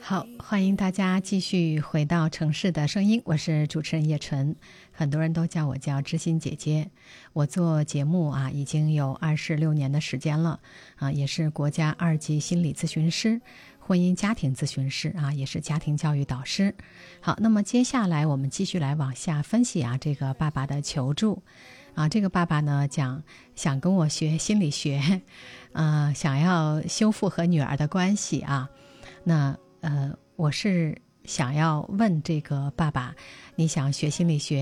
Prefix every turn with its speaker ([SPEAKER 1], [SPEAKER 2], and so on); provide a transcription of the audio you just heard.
[SPEAKER 1] 好，欢迎大家继续回到城市的声音，我是主持人叶纯，很多人都叫我知心姐姐。我做节目已经有26年的时间了也是国家2级心理咨询师，婚姻家庭咨询师也是家庭教育导师。好，那么接下来我们继续来往下分析这个爸爸的求助这个爸爸呢想跟我学心理学想要修复和女儿的关系那我是想要问这个爸爸，你想学心理学